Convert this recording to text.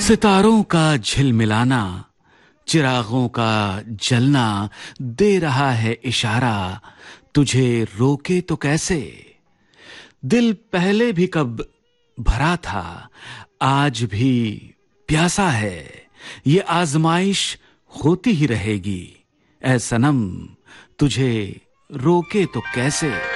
सितारों का झिलमिलाना, चिरागों का जलना दे रहा है इशारा, तुझे रोके तो कैसे। दिल पहले भी कब भरा था, आज भी प्यासा है, ये आजमाइश होती ही रहेगी। ऐ सनम तुझे रोके तो कैसे।